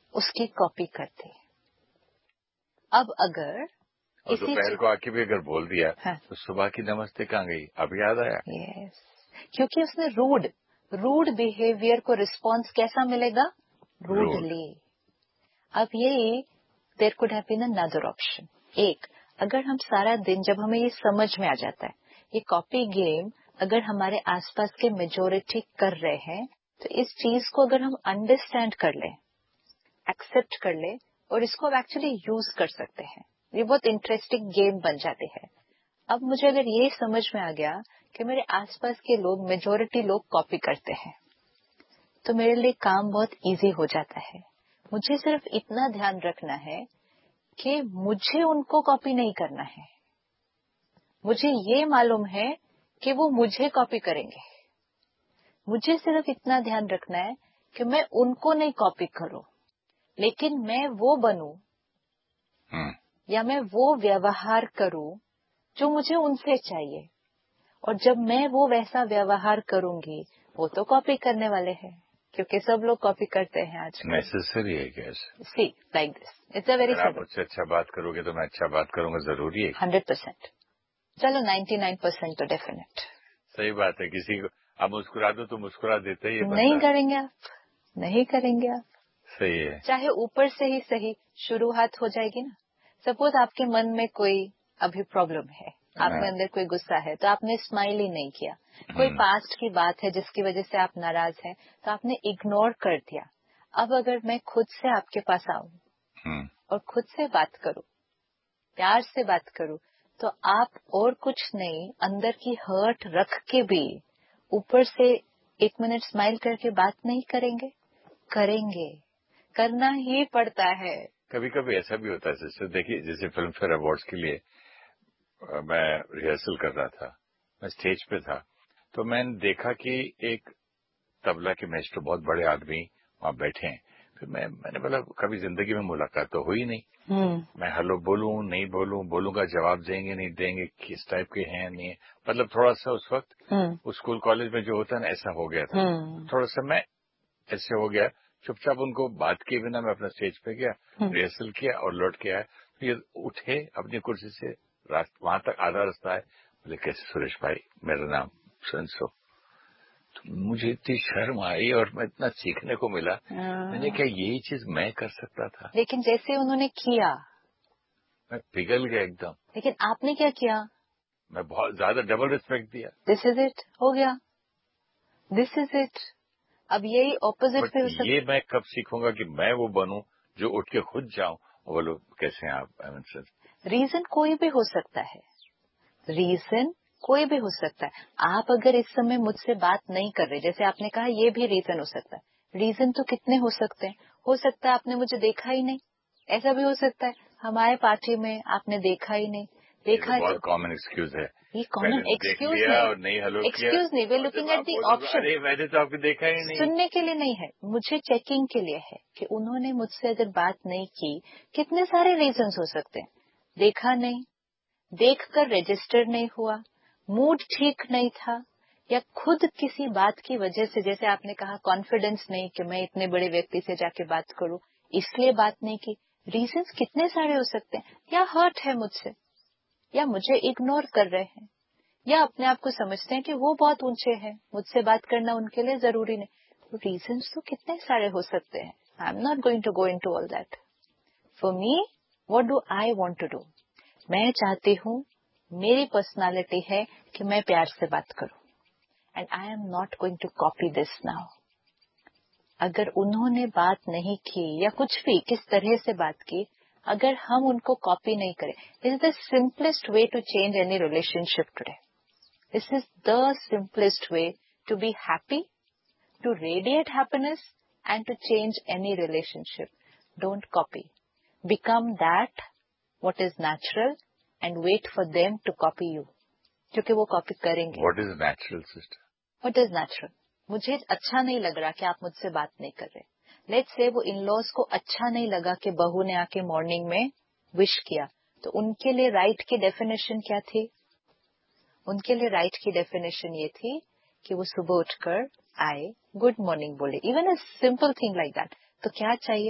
उसकी कॉपी करते। अब अगर और दोपहर को आके भी अगर बोल दिया हाँ, तो सुबह की नमस्ते कहाँ गई, अब याद आया। यस, क्योंकि उसने रूड बिहेवियर को रिस्पॉन्स कैसा मिलेगा, रूडली। अब ये there could have been another option. एक, अगर हम सारा दिन, जब हमें ये समझ में आ जाता है ये कॉपी गेम अगर हमारे आसपास के मेजोरिटी कर रहे हैं, तो इस चीज को अगर हम अंडरस्टैंड कर लें, एक्सेप्ट कर ले और इसको अब एक्चुअली यूज कर सकते हैं, ये बहुत इंटरेस्टिंग गेम बन जाते हैं। अब मुझे अगर ये समझ में आ गया कि मेरे आसपास के लोग, मेजोरिटी लोग कॉपी करते हैं, तो मेरे लिए काम बहुत इजी हो जाता है। मुझे सिर्फ इतना ध्यान रखना है कि मुझे उनको कॉपी नहीं करना है। मुझे ये मालूम है कि वो मुझे कॉपी करेंगे। मुझे सिर्फ इतना ध्यान रखना है कि मैं उनको नहीं कॉपी करूं, लेकिन मैं वो बनूं या मैं वो व्यवहार करूं जो मुझे उनसे चाहिए। और जब मैं वो वैसा व्यवहार करूंगी, वो तो कॉपी करने वाले हैं, क्योंकि सब लोग कॉपी करते हैं आज। नेसेसरी है क्या? सी like this, it's a very आप मुझसे अच्छा बात करोगे तो मैं अच्छा बात करूंगा, जरूरी है 100%। चलो 99% तो डेफिनेट। सही बात है। किसी को आप मुस्कुरा दो तो मुस्कुरा देते ही नहीं करेंगे आप, नहीं करेंगे आप। सही है। चाहे ऊपर से ही सही शुरुआत हो जाएगी ना। सपोज आपके मन में कोई अभी प्रॉब्लम है, आप में अंदर कोई गुस्सा है, तो आपने स्माइल ही नहीं किया। कोई पास्ट की बात है जिसकी वजह से आप नाराज हैं, तो आपने इग्नोर कर दिया। अब अगर मैं खुद से आपके पास आऊं और खुद से बात करूं, प्यार से बात करूं, तो आप और कुछ नहीं, अंदर की हर्ट रख के भी ऊपर से 1 मिनट स्माइल करके बात नहीं करेंगे? करेंगे, करना ही पड़ता है। कभी कभी ऐसा भी होता है सिस्टर, देखिए जैसे फिल्म फेयर अवार्ड्स के लिए मैं रिहर्सल कर रहा था, मैं स्टेज पे था, तो मैंने देखा कि एक तबला के मास्टर, बहुत बड़े आदमी वहां बैठे हैं। फिर मैंने बोला कभी जिंदगी में मुलाकात तो हुई नहीं, मैं हेलो बोलूं नहीं बोलूं, बोलूंगा जवाब देंगे नहीं देंगे, किस टाइप के हैं नहीं है, मतलब थोड़ा सा उस वक्त उस स्कूल कॉलेज में जो होता है ना, ऐसा हो गया था। थोड़ा सा मैं ऐसे हो गया, चुपचाप उनको बात किए बिना मैं अपना स्टेज पे गया, रिहर्सल किया और लौट के आया। तो ये उठे अपनी कुर्सी से, वहां तक आधा रास्ता है, बोले कैसे सुरेश भाई, मेरा नाम सो। तो मुझे इतनी शर्म आई और मैं इतना सीखने को मिला। मैंने कहा यही चीज मैं कर सकता था। लेकिन जैसे उन्होंने किया, मैं पिघल गया एकदम। लेकिन आपने क्या किया? मैं बहुत ज्यादा डबल रिस्पेक्ट दिया। दिस इज इट, हो गया, दिस इज इट। अब यही ऑपोजिट पे हो सकता। ये मैं कब सीखूंगा कि मैं वो बनूं जो उठ के खुद जाऊं और बोलो कैसे हैं आप सर। रीजन कोई भी हो सकता है, रीजन कोई भी हो सकता है। आप अगर इस समय मुझसे बात नहीं कर रहे, जैसे आपने कहा, ये भी रीजन हो सकता है। रीजन तो कितने हो सकते हैं। हो सकता है आपने मुझे देखा ही नहीं, ऐसा भी हो सकता है हमारे पार्टी में आपने देखा ही नहीं। देखा तो बहुत कॉमन एक्सक्यूज है। ये कॉमन एक्सक्यूज और नहीं हेलो किया, एक्सक्यूज नहीं, we looking at the option. अरे मैंने तो आपको देखा ही नहीं। सुनने के लिए नहीं है, मुझे चेकिंग के लिए है कि उन्होंने मुझसे अगर बात नहीं की, कितने सारे रीजंस हो सकते हैं। देखा नहीं, देखकर रजिस्टर नहीं हुआ, मूड ठीक नहीं था, या खुद किसी बात की वजह से, जैसे आपने कहा कॉन्फिडेंस नहीं कि मैं इतने बड़े व्यक्ति से जाके बात करूं, इसलिए बात नहीं की। रीजंस कितने सारे हो सकते हैं। या हर्ट है मुझसे, या मुझे इग्नोर कर रहे हैं, या अपने आप को समझते हैं कि वो बहुत ऊंचे हैं, मुझसे बात करना उनके लिए जरूरी नहीं। रीजंस तो कितने सारे हो सकते हैं। I am not going to go into all that. For me, what do I want to do? मैं चाहती हूँ, मेरी पर्सनालिटी है कि मैं प्यार से बात करूं, and I am not going to copy this now. अगर उन्होंने बात नहीं की या कुछ भी किस तरह से बात की, अगर हम उनको कॉपी नहीं करें, this is the simplest way to change any relationship today. This is the simplest way to be happy, to radiate happiness, and to change any relationship. Don't copy. Become that what is natural and wait for them to copy you. क्योंकि वो copy करेंगे। What is natural, sister? What is natural? मुझे अच्छा नहीं लग रहा कि आप मुझसे बात नहीं कर रहे। लेट्स से वो इन-लॉज को अच्छा नहीं लगा कि बहू ने आके मॉर्निंग में विश किया, तो उनके लिए राइट की डेफिनेशन क्या थी? उनके लिए राइट की डेफिनेशन ये थी कि वो सुबह उठकर आए, गुड मॉर्निंग बोले, even a simple thing like that. तो क्या चाहिए?